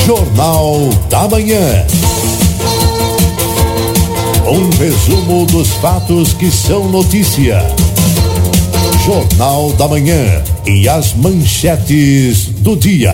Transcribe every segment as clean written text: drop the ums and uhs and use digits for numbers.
Jornal da Manhã. Um resumo dos fatos que são notícia. Jornal da Manhã e as manchetes do dia.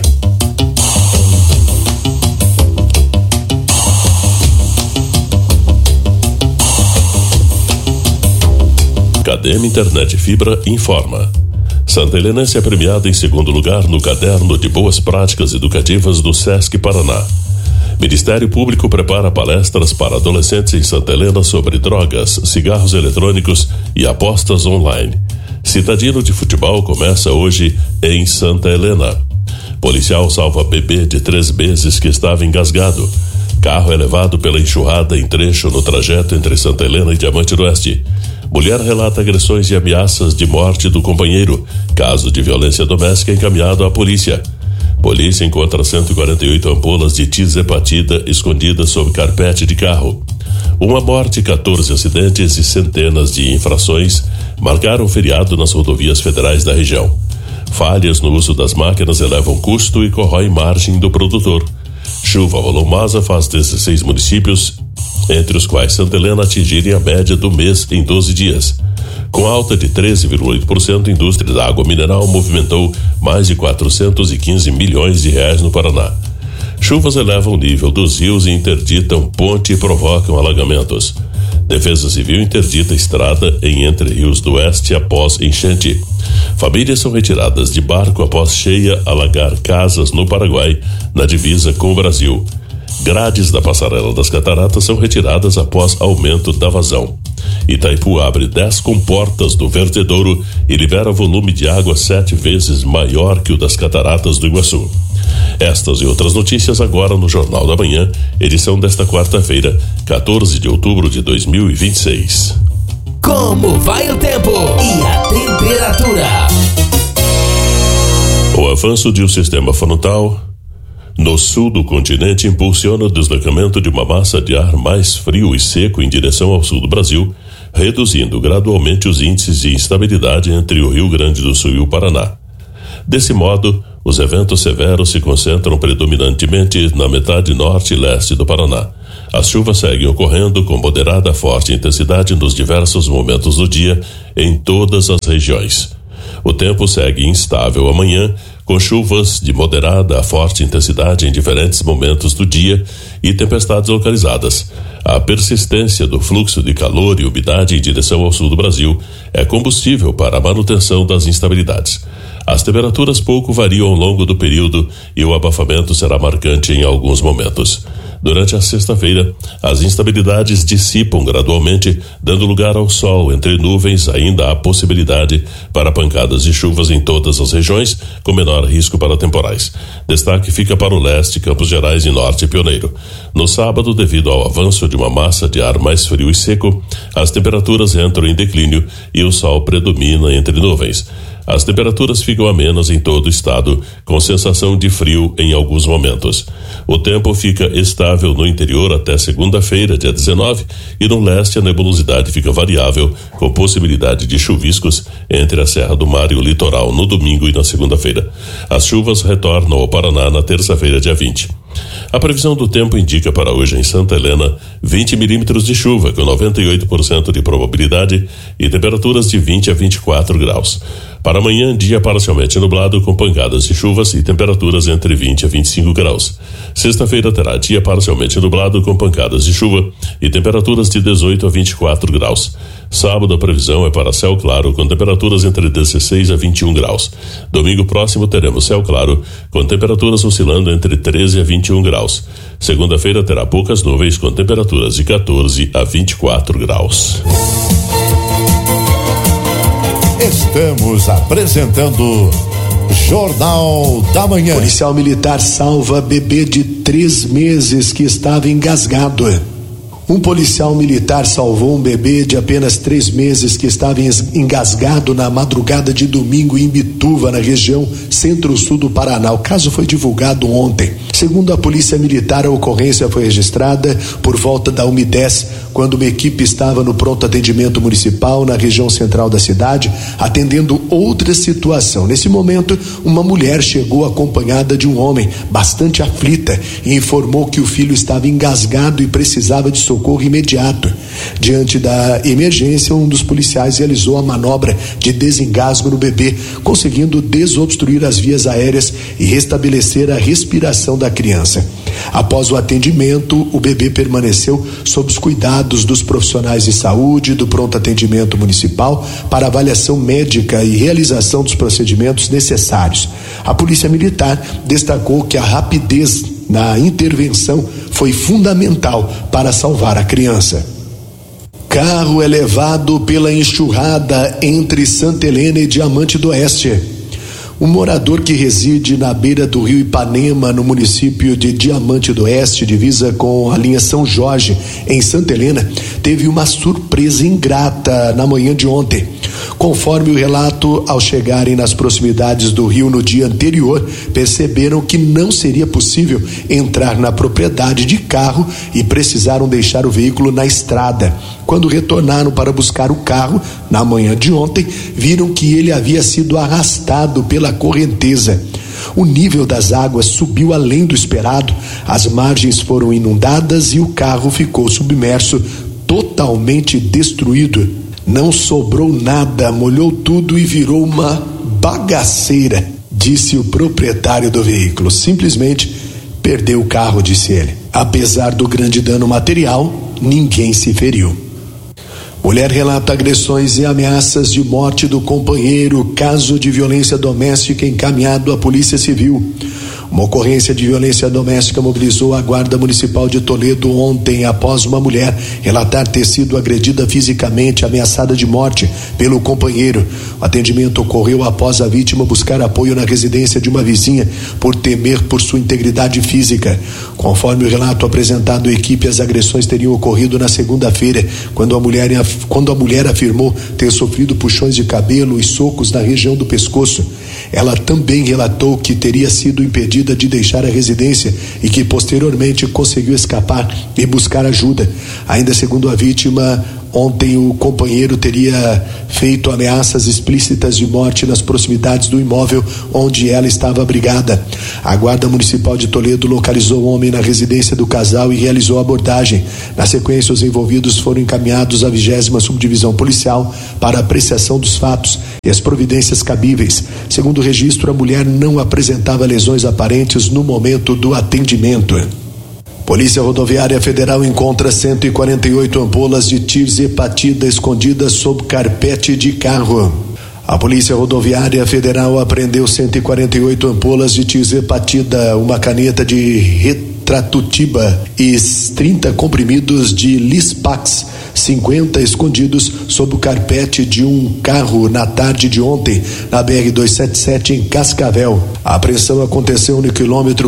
Cadem Internet Fibra informa. Santa Helenense é premiada em segundo lugar no Caderno de Boas Práticas Educativas do Sesc Paraná. Ministério Público prepara palestras para adolescentes em Santa Helena sobre drogas, cigarros eletrônicos e apostas online. Citadino de futebol começa hoje em Santa Helena. Policial salva bebê de 3 meses que estava engasgado. Carro é levado pela enxurrada em trecho no trajeto entre Santa Helena e Diamante do Oeste. Mulher relata agressões e ameaças de morte do companheiro. Caso de violência doméstica encaminhado à polícia. Polícia encontra 148 ampolas de tizepatida escondidas sob carpete de carro. Uma morte, 14 acidentes e centenas de infrações marcaram o feriado nas rodovias federais da região. Falhas no uso das máquinas elevam custo e corroem margem do produtor. Chuva volumosa faz 16 municípios, entre os quais Santa Helena atingirem a média do mês em 12 dias. Com alta de 13,8%, a indústria da água mineral movimentou mais de 415 milhões de reais no Paraná. Chuvas elevam o nível dos rios e interditam ponte e provocam alagamentos. Defesa Civil interdita estrada em Entre Rios do Oeste após enchente. Famílias são retiradas de barco após cheia alagar casas no Paraguai, na divisa com o Brasil. Grades da Passarela das Cataratas são retiradas após aumento da vazão. Itaipu abre 10 comportas do Vertedouro e libera volume de água 7 vezes maior que o das Cataratas do Iguaçu. Estas e outras notícias agora no Jornal da Manhã, edição desta quarta-feira, 14 de outubro de 2026. Como vai o tempo e a temperatura? O avanço de um sistema frontal no sul do continente impulsiona o deslocamento de uma massa de ar mais frio e seco em direção ao sul do Brasil, reduzindo gradualmente os índices de instabilidade entre o Rio Grande do Sul e o Paraná. Desse modo, os eventos severos se concentram predominantemente na metade norte e leste do Paraná. As chuvas seguem ocorrendo com moderada a forte intensidade nos diversos momentos do dia em todas as regiões. O tempo segue instável amanhã, com chuvas de moderada a forte intensidade em diferentes momentos do dia e tempestades localizadas. A persistência do fluxo de calor e umidade em direção ao sul do Brasil é combustível para a manutenção das instabilidades. As temperaturas pouco variam ao longo do período e o abafamento será marcante em alguns momentos. Durante a sexta-feira, as instabilidades dissipam gradualmente, dando lugar ao sol entre nuvens. Ainda há possibilidade para pancadas de chuvas em todas as regiões, com menor risco para temporais. Destaque fica para o leste, Campos Gerais e norte Pioneiro. No sábado, devido ao avanço de uma massa de ar mais frio e seco, as temperaturas entram em declínio e o sol predomina entre nuvens. As temperaturas ficam amenas em todo o estado, com sensação de frio em alguns momentos. O tempo fica estável no interior até segunda-feira, dia 19, e no leste a nebulosidade fica variável, com possibilidade de chuviscos entre a Serra do Mar e o litoral no domingo e na segunda-feira. As chuvas retornam ao Paraná na terça-feira, dia 20. A previsão do tempo indica para hoje em Santa Helena 20 milímetros de chuva, com 98% de probabilidade e temperaturas de 20 a 24 graus. Para amanhã, dia parcialmente nublado, com pancadas de chuvas e temperaturas entre 20 a 25 graus. Sexta-feira terá dia parcialmente nublado, com pancadas de chuva e temperaturas de 18 a 24 graus. Sábado, a previsão é para céu claro, com temperaturas entre 16 a 21 graus. Domingo próximo teremos céu claro, com temperaturas oscilando entre 13 a 21 graus. Segunda-feira terá poucas nuvens, com temperaturas de 14 a 24 graus. Estamos apresentando Jornal da Manhã. Policial militar salva bebê de 3 meses que estava engasgado. Um policial militar salvou um bebê de apenas 3 meses que estava engasgado na madrugada de domingo em Imbituva, na região centro-sul do Paraná. O caso foi divulgado ontem. Segundo a Polícia Militar, a ocorrência foi registrada por volta da 1h10, quando uma equipe estava no pronto atendimento municipal na região central da cidade, atendendo outra situação. Nesse momento, uma mulher chegou acompanhada de um homem, bastante aflita, e informou que o filho estava engasgado e precisava de socorro imediato. Diante da emergência, um dos policiais realizou a manobra de desengasgo no bebê, conseguindo desobstruir as vias aéreas e restabelecer a respiração da criança. Após o atendimento, o bebê permaneceu sob os cuidados dos profissionais de saúde do pronto atendimento municipal para avaliação médica e realização dos procedimentos necessários. A Polícia Militar destacou que a rapidez na intervenção foi fundamental para salvar a criança. Carro é levado pela enxurrada entre Santa Helena e Diamante do Oeste. Um morador que reside na beira do rio Ipanema, no município de Diamante do Oeste, divisa com a linha São Jorge, em Santa Helena, teve uma surpresa ingrata na manhã de ontem. Conforme o relato, ao chegarem nas proximidades do rio no dia anterior, perceberam que não seria possível entrar na propriedade de carro e precisaram deixar o veículo na estrada. Quando retornaram para buscar o carro, na manhã de ontem, viram que ele havia sido arrastado pela correnteza. O nível das águas subiu além do esperado, as margens foram inundadas e o carro ficou submerso, totalmente destruído. Não sobrou nada, molhou tudo e virou uma bagaceira, disse o proprietário do veículo. Simplesmente perdeu o carro, disse ele. Apesar do grande dano material, ninguém se feriu. Mulher relata agressões e ameaças de morte do companheiro, caso de violência doméstica encaminhado à Polícia Civil. Uma ocorrência de violência doméstica mobilizou a Guarda Municipal de Toledo ontem após uma mulher relatar ter sido agredida fisicamente, ameaçada de morte pelo companheiro. O atendimento ocorreu após a vítima buscar apoio na residência de uma vizinha por temer por sua integridade física. Conforme o relato apresentado à equipe, as agressões teriam ocorrido na segunda-feira, quando a mulher afirmou ter sofrido puxões de cabelo e socos na região do pescoço. Ela também relatou que teria sido impedida de deixar a residência e que posteriormente conseguiu escapar e buscar ajuda. Ainda segundo a vítima, ontem o companheiro teria feito ameaças explícitas de morte nas proximidades do imóvel onde ela estava abrigada. A Guarda Municipal de Toledo localizou o homem na residência do casal e realizou a abordagem. Na sequência, os envolvidos foram encaminhados à 20ª Subdivisão Policial para apreciação dos fatos e as providências cabíveis. Segundo o registro, a mulher não apresentava lesões aparentes no momento do atendimento. Polícia Rodoviária Federal encontra 148 ampolas de tirzepatida escondidas sob carpete de carro. A Polícia Rodoviária Federal apreendeu 148 ampolas de tirzepatida, uma caneta de retratutiba e 30 comprimidos de Lispax, 50 escondidos sob o carpete de um carro na tarde de ontem, na BR-277 em Cascavel. A apreensão aconteceu no quilômetro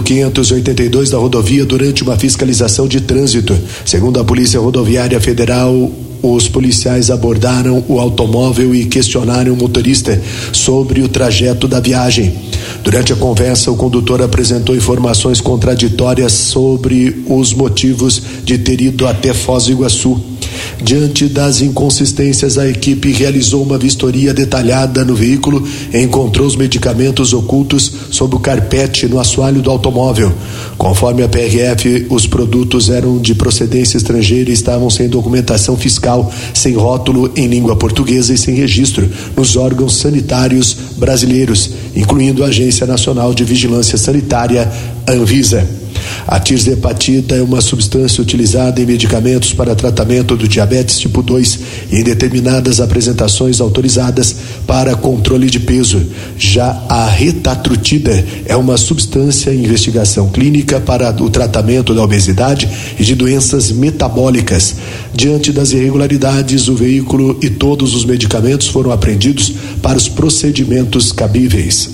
582 da rodovia durante uma fiscalização de trânsito. Segundo a Polícia Rodoviária Federal, os policiais abordaram o automóvel e questionaram o motorista sobre o trajeto da viagem. Durante a conversa, o condutor apresentou informações contraditórias sobre os motivos de ter ido até Foz do Iguaçu. Diante das inconsistências, a equipe realizou uma vistoria detalhada no veículo e encontrou os medicamentos ocultos sob o carpete no assoalho do automóvel. Conforme a PRF, os produtos eram de procedência estrangeira e estavam sem documentação fiscal, sem rótulo em língua portuguesa e sem registro nos órgãos sanitários brasileiros, incluindo a Agência Nacional de Vigilância Sanitária, Anvisa. A tirzepatida é uma substância utilizada em medicamentos para tratamento do diabetes tipo 2 e em determinadas apresentações autorizadas para controle de peso. Já a retatrutida é uma substância em investigação clínica para o tratamento da obesidade e de doenças metabólicas. Diante das irregularidades, o veículo e todos os medicamentos foram apreendidos para os procedimentos cabíveis.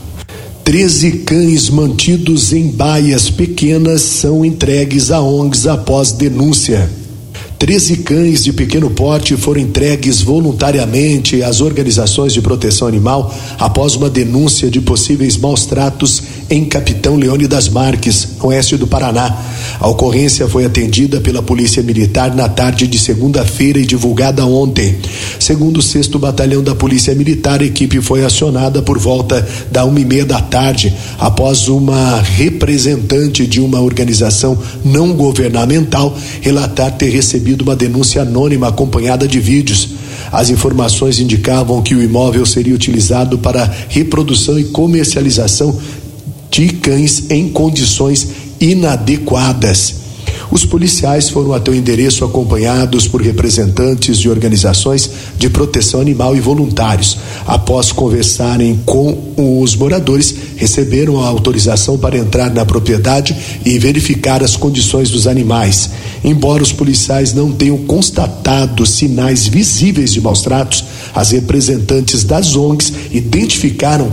13 cães mantidos em baias pequenas são entregues a ONGs após denúncia. 13 cães de pequeno porte foram entregues voluntariamente às organizações de proteção animal após uma denúncia de possíveis maus tratos em Capitão Leônidas Marques, no oeste do Paraná. A ocorrência foi atendida pela Polícia Militar na tarde de segunda-feira e divulgada ontem. Segundo o 6º Batalhão da Polícia Militar, a equipe foi acionada por volta da 1:30 da tarde, após uma representante de uma organização não governamental relatar ter recebido uma denúncia anônima acompanhada de vídeos. As informações indicavam que o imóvel seria utilizado para reprodução e comercialização de cães em condições inadequadas. Os policiais foram até o endereço acompanhados por representantes de organizações de proteção animal e voluntários. Após conversarem com os moradores, receberam a autorização para entrar na propriedade e verificar as condições dos animais. Embora os policiais não tenham constatado sinais visíveis de maus tratos, as representantes das ONGs identificaram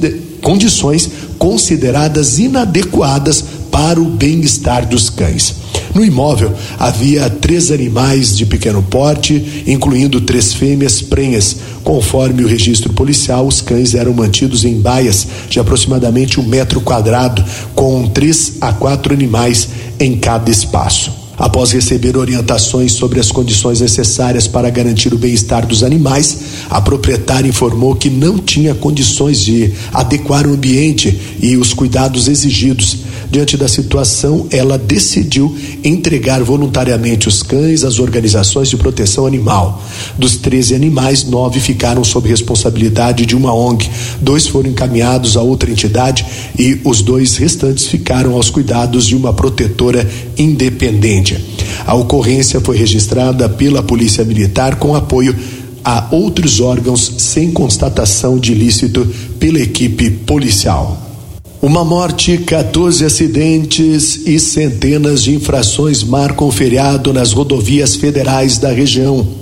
condições consideradas inadequadas para o bem-estar dos cães. No imóvel havia 3 animais de pequeno porte, incluindo 3 fêmeas prenhas. Conforme o registro policial, os cães eram mantidos em baias de aproximadamente 1 metro quadrado, com 3 a 4 animais em cada espaço. Após receber orientações sobre as condições necessárias para garantir o bem-estar dos animais, a proprietária informou que não tinha condições de adequar o ambiente e os cuidados exigidos. Diante da situação, ela decidiu entregar voluntariamente os cães às organizações de proteção animal. Dos 13 animais, 9 ficaram sob responsabilidade de uma ONG, 2 foram encaminhados a outra entidade e os 2 restantes ficaram aos cuidados de uma protetora independente. A ocorrência foi registrada pela Polícia Militar com apoio a outros órgãos sem constatação de ilícito pela equipe policial. Uma morte, 14 acidentes e centenas de infrações marcam o feriado nas rodovias federais da região.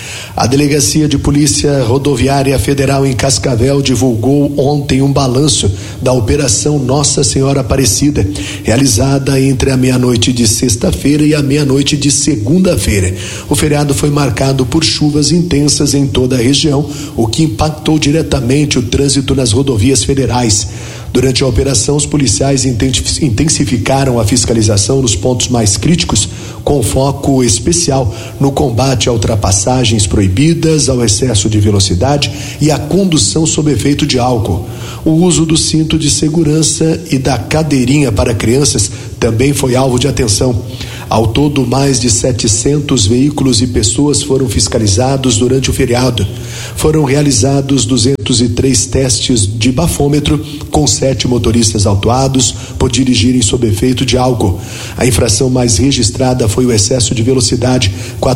A Delegacia de Polícia Rodoviária Federal em Cascavel divulgou ontem um balanço da Operação Nossa Senhora Aparecida, realizada entre a meia-noite de sexta-feira e a meia-noite de segunda-feira. O feriado foi marcado por chuvas intensas em toda a região, o que impactou diretamente o trânsito nas rodovias federais. Durante a operação, os policiais intensificaram a fiscalização nos pontos mais críticos, com foco especial no combate a ultrapassagens proibidas, ao excesso de velocidade e à condução sob efeito de álcool. O uso do cinto de segurança e da cadeirinha para crianças também foi alvo de atenção. Ao todo, mais de 700 veículos e pessoas foram fiscalizados durante o feriado. Foram realizados 203 testes de bafômetro, com 7 motoristas autuados por dirigirem sob efeito de álcool. A infração mais registrada foi o excesso de velocidade.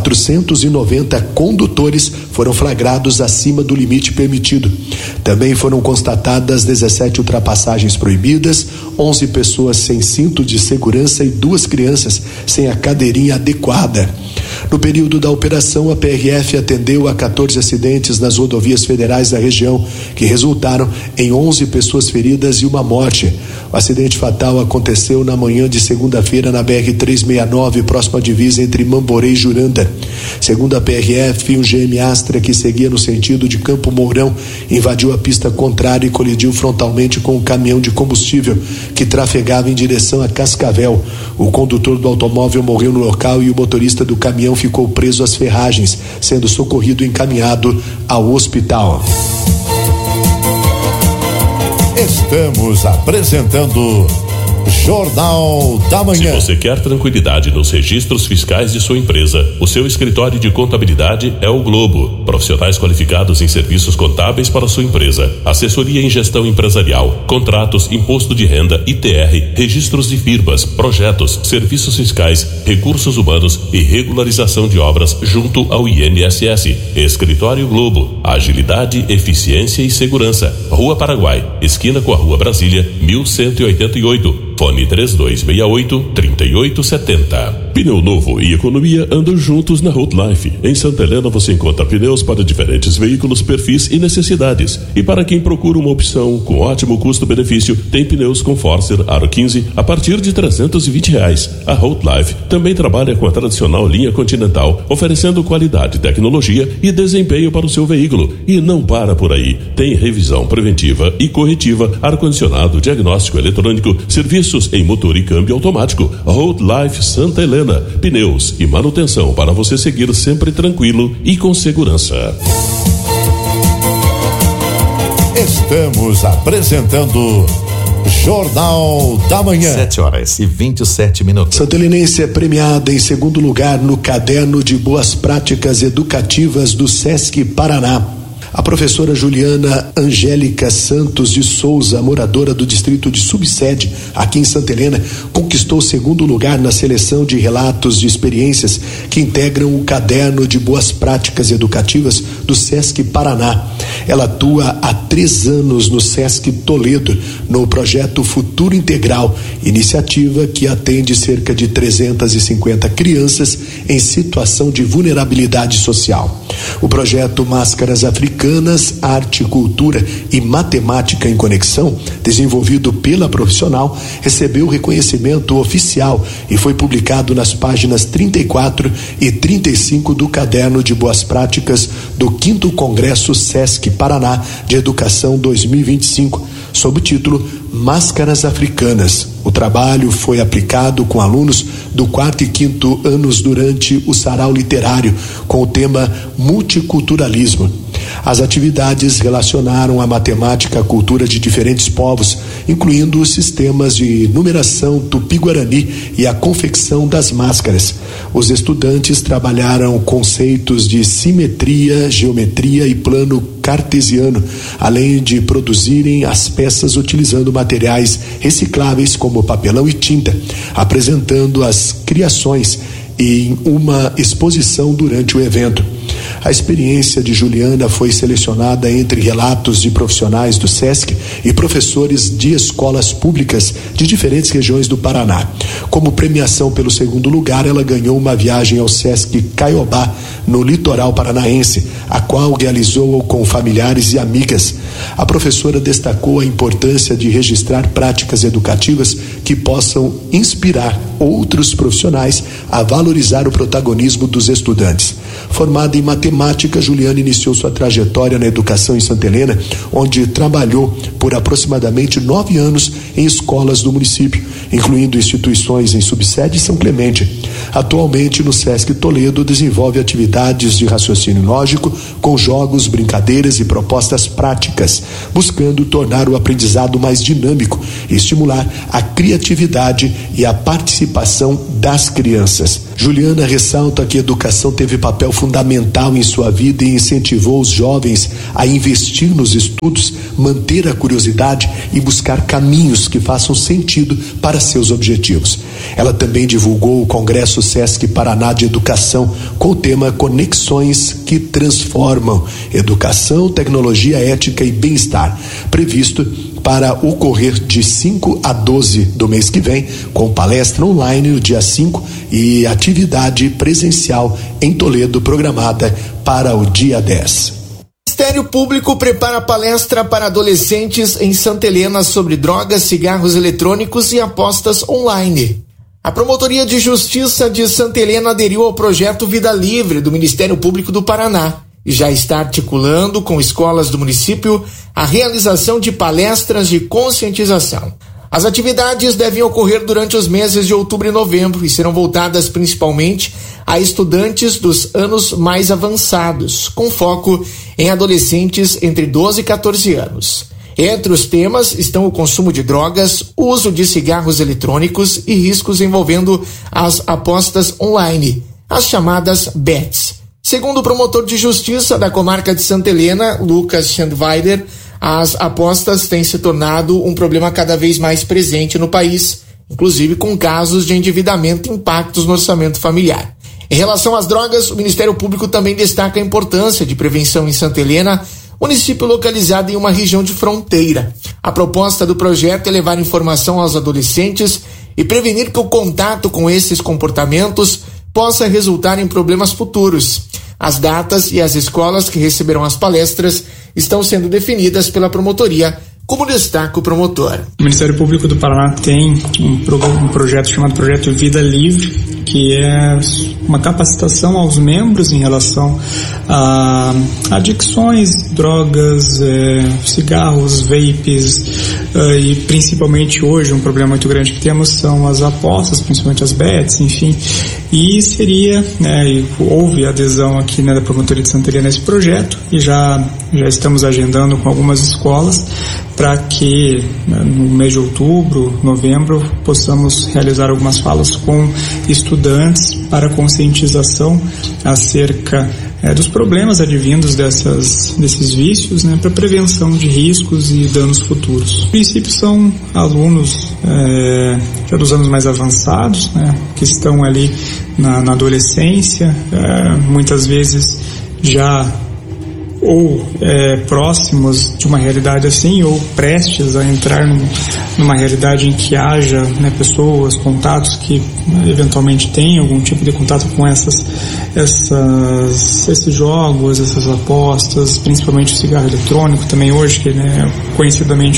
490 condutores foram flagrados acima do limite permitido. Também foram constatadas 17 ultrapassagens proibidas, 11 pessoas sem cinto de segurança e 2 crianças sem a cadeirinha adequada. No período da operação, a PRF atendeu a 14 acidentes nas rodovias federais da região, que resultaram em 11 pessoas feridas e uma morte. O acidente fatal aconteceu na manhã de segunda-feira na BR-369, próxima à divisa entre Mamborê e Juranda. Segundo a PRF, um GM Astra que seguia no sentido de Campo Mourão invadiu a pista contrária e colidiu frontalmente com um caminhão de combustível que trafegava em direção a Cascavel. O condutor do automóvel morreu no local e o motorista do caminhão ficou preso às ferragens, sendo socorrido e encaminhado ao hospital. Estamos apresentando Jornal da Manhã. Se você quer tranquilidade nos registros fiscais de sua empresa, o seu escritório de contabilidade é o Globo. Profissionais qualificados em serviços contábeis para sua empresa, assessoria em gestão empresarial, contratos, imposto de renda, ITR, registros de firmas, projetos, serviços fiscais, recursos humanos e regularização de obras junto ao INSS. Escritório Globo, agilidade, eficiência e segurança. Rua Paraguai, esquina com a Rua Brasília, 1188. Fone 3268-3870. Pneu novo e economia andam juntos na Road Life. Em Santa Helena você encontra pneus para diferentes veículos, perfis e necessidades. E para quem procura uma opção com ótimo custo-benefício, tem pneus com Forcer Aro 15 a partir de R$320. A Road Life também trabalha com a tradicional linha Continental, oferecendo qualidade, tecnologia e desempenho para o seu veículo. E não para por aí. Tem revisão preventiva e corretiva, ar-condicionado, diagnóstico eletrônico, serviços em motor e câmbio automático. Road Life Santa Helena. Pneus e manutenção para você seguir sempre tranquilo e com segurança. Estamos apresentando Jornal da Manhã. 7h27. Santa Helenense é premiada em segundo lugar no Caderno de Boas Práticas Educativas do Sesc Paraná. A professora Juliana Angélica Santos de Souza, moradora do distrito de Subsede, aqui em Santa Helena, conquistou o segundo lugar na seleção de relatos de experiências que integram o Caderno de Boas Práticas Educativas do Sesc Paraná. Ela atua há 3 anos no Sesc Toledo, no projeto Futuro Integral, iniciativa que atende cerca de 350 crianças em situação de vulnerabilidade social. O projeto Máscaras Africanas, Arte, Cultura e Matemática em Conexão, desenvolvido pela profissional, recebeu reconhecimento oficial e foi publicado nas páginas 34 e 35 do Caderno de Boas Práticas do 5º Congresso Sesc Paraná de Educação 2025, sob o título Máscaras Africanas. O trabalho foi aplicado com alunos do 4º e 5º anos durante o sarau literário, com o tema Multiculturalismo. As atividades relacionaram a matemática à cultura de diferentes povos, incluindo os sistemas de numeração tupi-guarani e a confecção das máscaras. Os estudantes trabalharam conceitos de simetria, geometria e plano cartesiano, além de produzirem as peças utilizando materiais recicláveis como papelão e tinta, apresentando as criações em uma exposição durante o evento. A experiência de Juliana foi selecionada entre relatos de profissionais do Sesc e professores de escolas públicas de diferentes regiões do Paraná. Como premiação pelo segundo lugar, ela ganhou uma viagem ao Sesc Caiobá, no litoral paranaense, a qual realizou com familiares e amigas. A professora destacou a importância de registrar práticas educativas que possam inspirar outros profissionais a valorizar o protagonismo dos estudantes. Formada em matemática, Juliana iniciou sua trajetória na educação em Santa Helena, onde trabalhou por aproximadamente 9 anos em escolas do município, incluindo instituições em Subsede e São Clemente. Atualmente, no Sesc Toledo, desenvolve atividades de raciocínio lógico com jogos, brincadeiras e propostas práticas, buscando tornar o aprendizado mais dinâmico e estimular a criatividade e a participação das crianças. Juliana ressalta que a educação teve papel fundamental em sua vida e incentivou os jovens a investir nos estudos, manter a curiosidade e buscar caminhos que façam sentido para seus objetivos. Ela também divulgou o Congresso Sesc Paraná de Educação com o tema Conexões que Transformam, Educação, Tecnologia, Ética e Bem-Estar, previsto para ocorrer de 5 a 12 do mês que vem, com palestra online no dia 5 e atividade presencial em Toledo programada para o dia 10. O Ministério Público prepara palestra para adolescentes em Santa Helena sobre drogas, cigarros eletrônicos e apostas online. A Promotoria de Justiça de Santa Helena aderiu ao projeto Vida Livre do Ministério Público do Paraná e já está articulando com escolas do município a realização de palestras de conscientização. As atividades devem ocorrer durante os meses de outubro e novembro e serão voltadas principalmente a estudantes dos anos mais avançados, com foco em adolescentes entre 12 e 14 anos. Entre os temas estão o consumo de drogas, o uso de cigarros eletrônicos e riscos envolvendo as apostas online, as chamadas bets. Segundo o promotor de justiça da comarca de Santa Helena, Lucas Schandweider, as apostas têm se tornado um problema cada vez mais presente no país, inclusive com casos de endividamento e impactos no orçamento familiar. Em relação às drogas, o Ministério Público também destaca a importância de prevenção em Santa Helena, município localizado em uma região de fronteira. A proposta do projeto é levar informação aos adolescentes e prevenir que o contato com esses comportamentos possa resultar em problemas futuros. As datas e as escolas que receberão as palestras estão sendo definidas pela promotoria, como destaca o promotor. O Ministério Público do Paraná tem um projeto chamado Projeto Vida Livre, que é uma capacitação aos membros em relação a adicções, drogas, cigarros, vapes, e principalmente hoje um problema muito grande que temos são as apostas, principalmente as bets, enfim. E seria, houve adesão aqui da Promotoria de Santa Helena nesse projeto e já estamos agendando com algumas escolas para que no mês de outubro, novembro, possamos realizar algumas falas com estudantes para conscientização acerca dos problemas advindos desses vícios, para prevenção de riscos e danos futuros. No princípio são alunos já dos anos mais avançados, que estão ali na adolescência, muitas vezes já ou próximos de uma realidade assim, ou prestes a entrar numa realidade em que haja pessoas, contatos que eventualmente tenham algum tipo de contato com esses jogos, essas apostas, principalmente o cigarro eletrônico também hoje, que é conhecidamente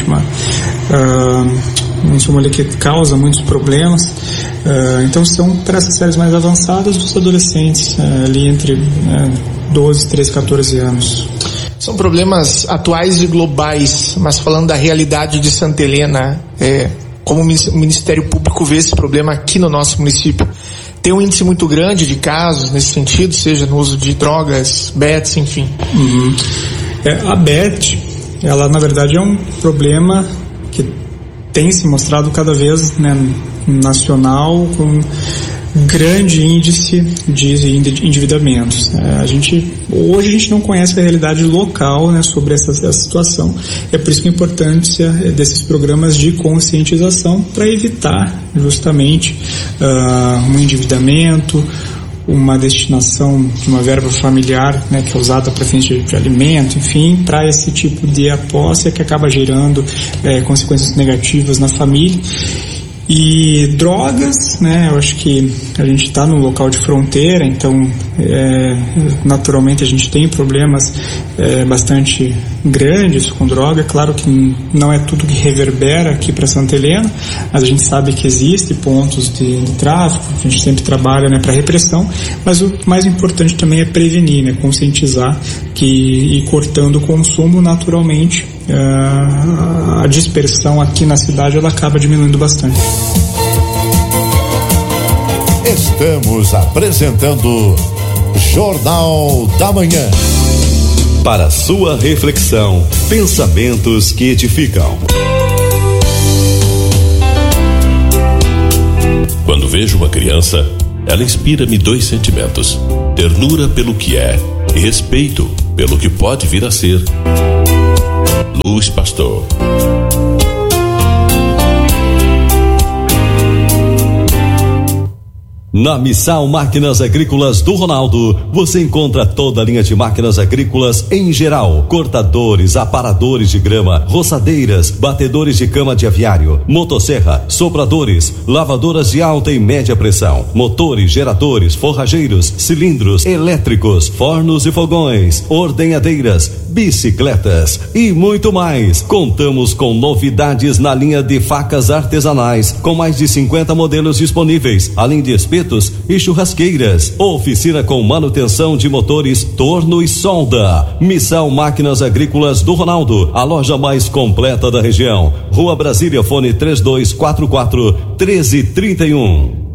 um insumo ali que causa muitos problemas. Então são para essas séries mais avançadas dos adolescentes, ali entre 12, 13, 14 anos. São problemas atuais e globais, mas falando da realidade de Santa Helena, como o Ministério Público vê esse problema aqui no nosso município? Tem um índice muito grande de casos nesse sentido, seja no uso de drogas, bets, enfim. A bet, ela na verdade é um problema que tem se mostrado cada vez nacional, com grande índice de endividamentos. Hoje a gente não conhece a realidade local sobre essa situação. É por isso que a importância desses programas de conscientização para evitar justamente um endividamento, uma destinação de uma verba familiar, que é usada para fins de alimento, enfim, para esse tipo de aposta que acaba gerando consequências negativas na família. E drogas, eu acho que a gente está num local de fronteira, então naturalmente a gente tem problemas bastante grandes com droga. Claro que não é tudo que reverbera aqui para Santa Helena, mas a gente sabe que existem pontos de tráfico, a gente sempre trabalha para repressão, mas o mais importante também é prevenir, conscientizar e cortando o consumo naturalmente. A dispersão aqui na cidade ela acaba diminuindo bastante. Estamos apresentando Jornal da Manhã. Para sua reflexão, pensamentos que edificam. Quando vejo uma criança, ela inspira-me 2 sentimentos: ternura pelo que é e respeito pelo que pode vir a ser. Luiz Pastor. Na Missal Máquinas Agrícolas do Ronaldo, você encontra toda a linha de máquinas agrícolas em geral: cortadores, aparadores de grama, roçadeiras, batedores de cama de aviário, motosserra, sopradores, lavadoras de alta e média pressão, motores, geradores, forrageiros, cilindros elétricos, fornos e fogões, ordenhadeiras, bicicletas e muito mais. Contamos com novidades na linha de facas artesanais, com mais de 50 modelos disponíveis, além de espetos e churrasqueiras. Oficina com manutenção de motores, torno e solda. Missal Máquinas Agrícolas do Ronaldo, a loja mais completa da região. Rua Brasília, fone 3244-1331.